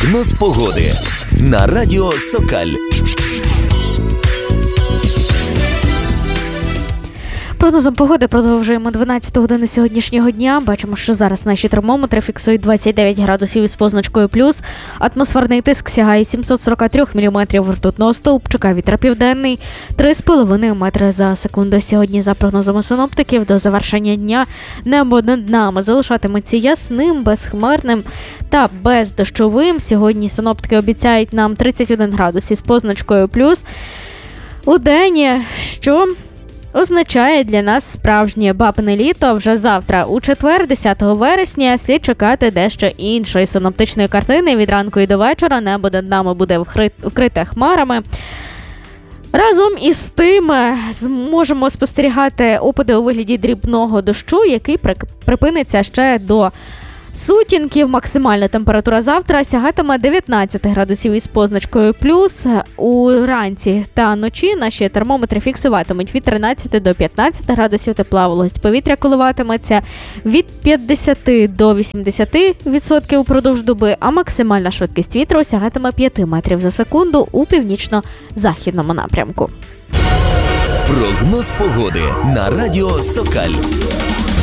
Прогноз погоди на радіо Сокаль. Прогнозом погоди продовжуємо 12 годину сьогоднішнього дня. Бачимо, що зараз наші термометри фіксують 29 градусів із позначкою плюс. Атмосферний тиск сягає 743 міліметрів ртутного стовпчика. Вітер південний 3,5 метри за секунду. Сьогодні, за прогнозами синоптиків, до завершення дня небо над нами залишатиметься ясним, безхмарним та бездощовим. Сьогодні синоптики обіцяють нам 31 градус із позначкою плюс у день, що означає для нас справжнє бабине літо. Вже завтра, у четвер, 10 вересня, слід чекати дещо іншої синоптичної картини. Від ранку і до вечора небо над нами буде вкрите хмарами. Разом із тим зможемо спостерігати опади у вигляді дрібного дощу, який припиниться ще до сутінків. Максимальна температура завтра сягатиме 19 градусів із позначкою плюс. Уранці та ночі наші термометри фіксуватимуть від 13 до 15 градусів тепла. Вологість повітря коливатиметься від 50 до 80% упродовж доби, а максимальна швидкість вітру сягатиме 5 метрів за секунду у північно-західному напрямку. Прогноз погоди на радіо Сокаль.